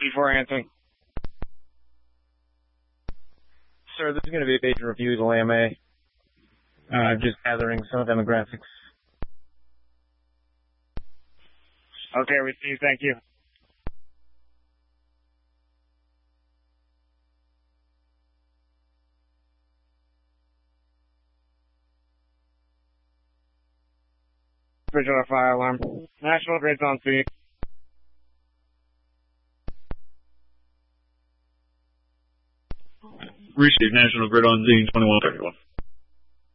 Before answering. Sir, this is going to be a page review of the LAMA. Just gathering some demographics. Okay, received. Thank you. Visual fire alarm. National Grid's on scene. Received. National Grid on scene 2131.